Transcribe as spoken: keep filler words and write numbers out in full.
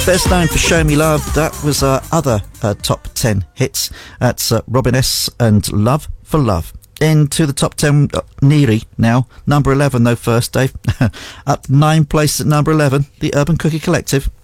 Best known for Show Me Love, that was our other uh, top ten hits. That's uh, Robin S. and Love for Love. Into the top ten, uh, Neri now. Number eleven though first, Dave. Up nine places at number eleven, the Urban Cookie Collective.